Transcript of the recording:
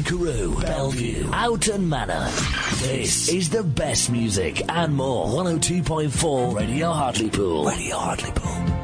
Carew, Bellevue, Houghton Manor. This is the best music and more. 102.4 Radio Hartlepool. Radio Hartlepool.